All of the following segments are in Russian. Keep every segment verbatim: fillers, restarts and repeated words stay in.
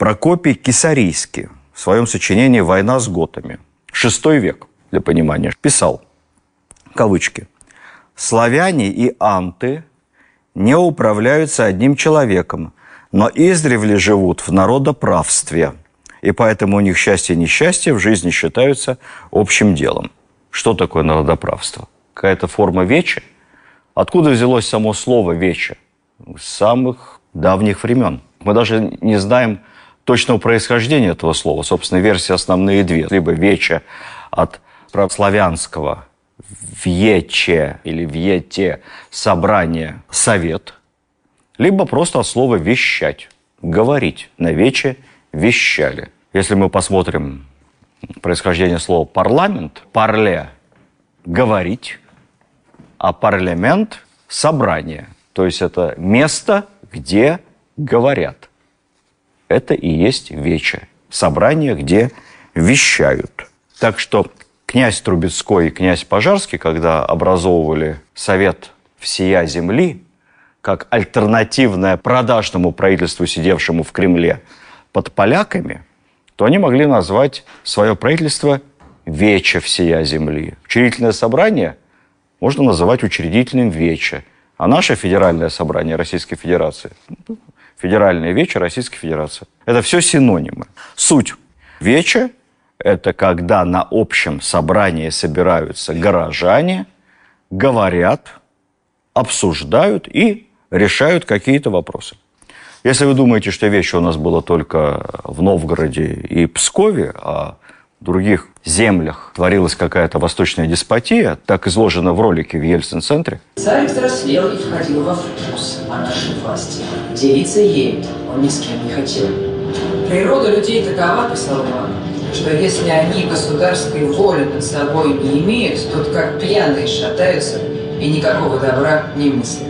Прокопий Кисарийский в своем сочинении «Война с готами», шестой век, для понимания, писал, кавычки, «Славяне и анты не управляются одним человеком, но издревле живут в народоправстве, и поэтому у них счастье и несчастье в жизни считаются общим делом». Что такое народоправство? Какая-то форма вечи? Откуда взялось само слово «вече»? С самых давних времен. Мы даже не знаем точного происхождения этого слова. Собственно, версии основные две. Либо «вече» от прославянского «вьече» или «вьете» – собрание, совет, либо просто от слова «вещать», говорить. На «вече» вещали. Если мы посмотрим происхождение слова «парламент», «парле» – говорить, а парламент – собрание. То есть это место, где говорят. Это и есть вече. Собрание, где вещают. Так что князь Трубецкой и князь Пожарский, когда образовывали совет всея земли, как альтернативное продажному правительству, сидевшему в Кремле под поляками, то они могли назвать свое правительство «Вече всея земли». Учредительное собрание можно называть учредительным вече. А наше федеральное собрание Российской Федерации, федеральное вече Российской Федерации, это все синонимы. Суть вече – это когда на общем собрании собираются горожане, говорят, обсуждают и решают какие-то вопросы. Если вы думаете, что вече у нас было только в Новгороде и Пскове, а в других землях творилась какая-то восточная деспотия, так изложено в ролике в Ельцин-центре. Царь взрослел и входил во вкус о нашей власти. Делиться ею он ни с кем не хотел. Природа людей такова, писал Иван, что если они государской воли над собой не имеют, то как пьяные шатаются и никакого добра не мыслят.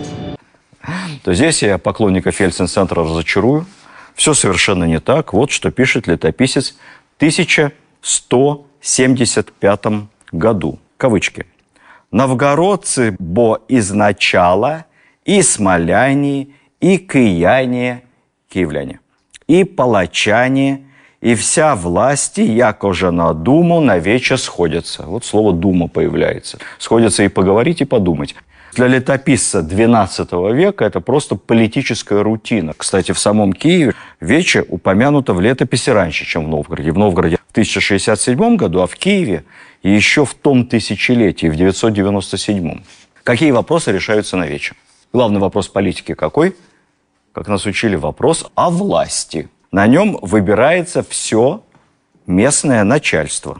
То здесь я поклонников Ельцин-центра разочарую. Все совершенно не так. Вот что пишет летописец в тысяча сто семьдесят пятом году. Кавычки. «Новгородцы бо изначала и смоляне, и кияне, киевляне, и палачане, и вся власти, яко же на думу навече сходятся». Вот слово «дума» появляется. Сходятся и поговорить, и подумать. Для летописца двенадцатого века это просто политическая рутина. Кстати, в самом Киеве вече упомянуто в летописи раньше, чем в Новгороде. В Новгороде в тысяча шестьдесят седьмом году, а в Киеве еще в том тысячелетии, в девятьсот девяносто седьмом. Какие вопросы решаются на вече? Главный вопрос политики какой? Как нас учили, вопрос о власти. На нем выбирается все местное начальство.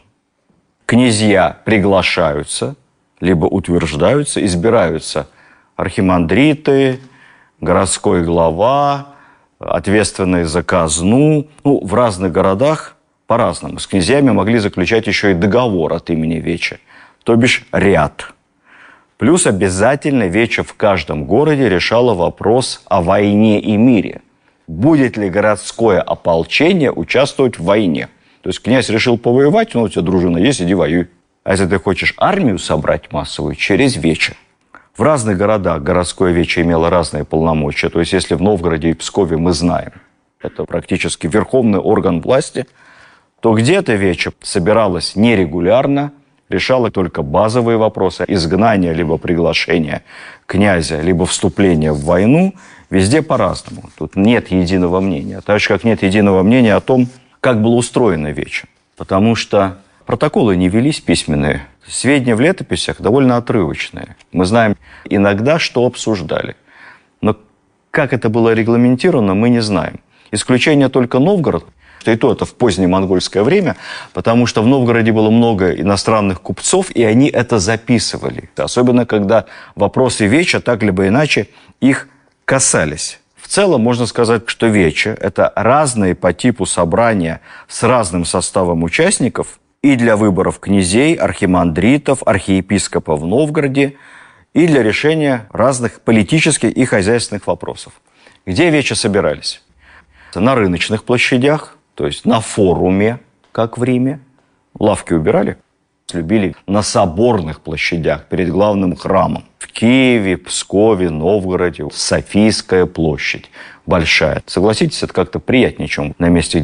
Князья приглашаются, либо утверждаются, избираются архимандриты, городской глава, ответственные за казну. Ну, в разных городах по-разному. С князьями могли заключать еще и договор от имени вече, то бишь ряд. Плюс обязательно вече в каждом городе решало вопрос о войне и мире. Будет ли городское ополчение участвовать в войне? То есть князь решил повоевать, ну, у тебя дружина есть, иди воюй. А если ты хочешь армию собрать массовую, через вече. В разных городах городское вече имело разные полномочия. То есть если в Новгороде и Пскове мы знаем, это практически верховный орган власти, то где-то вече собиралось нерегулярно, решало только базовые вопросы изгнания либо приглашения князя, либо вступления в войну. Везде по-разному. Тут нет единого мнения. Так же, как нет единого мнения о том, как было устроено вече. Потому что протоколы не велись письменные. Сведения в летописях довольно отрывочные. Мы знаем иногда, что обсуждали. Но как это было регламентировано, мы не знаем. Исключение только Новгород. И то это в позднее монгольское время, потому что в Новгороде было много иностранных купцов, и они это записывали. Особенно, когда вопросы веча так либо иначе их касались. В целом можно сказать, что вече – это разные по типу собрания с разным составом участников и для выборов князей, архимандритов, архиепископов в Новгороде, и для решения разных политических и хозяйственных вопросов. Где вече собирались? На рыночных площадях, то есть на форуме, как в Риме. Лавки убирали. Любили на соборных площадях перед главным храмом. В Киеве, Пскове, Новгороде, Софийская площадь большая. Согласитесь, это как-то приятнее, чем на месте